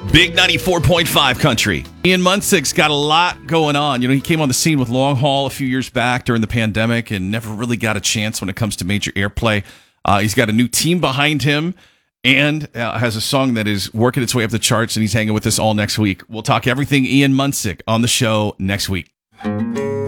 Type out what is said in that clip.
Big 94.5 country. Ian Munsick's got a lot going on. He came on the scene with Long Haul a few years back during the pandemic and never really got a chance when it comes to major airplay. He's got a new team behind him and has a song that is working its way up the charts, and he's hanging with us all next week. We'll talk everything Ian Munsick on the show next week.